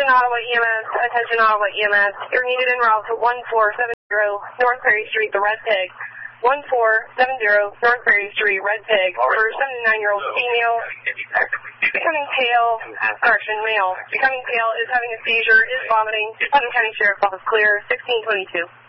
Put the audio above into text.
Attention Ottawa EMS, attention Ottawa EMS. You're needed en route to 1470 North Prairie Street, the Red Pig. 1470 North Prairie Street, Red Pig, for 79-year-old female, becoming pale, male, becoming pale, is having a seizure, is vomiting. Putnam County Sheriff's Office clear, 1622.